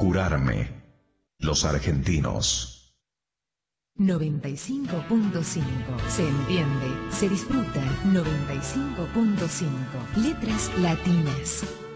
curarme. Los argentinos. 95.5. Se entiende, se disfruta. 95.5. Letras latinas.